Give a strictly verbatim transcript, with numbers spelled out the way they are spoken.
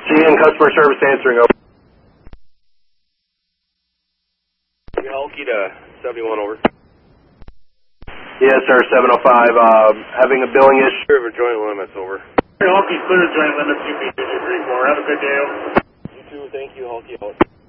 and customer service answering over. Hulky to seventy-one over. Yes, sir, seven oh five. Uh, having a billing issue. Clear of joint limits over. Hulky, clear joint limits, U P two two three four. Have a good day. You too, thank you, Hulky out.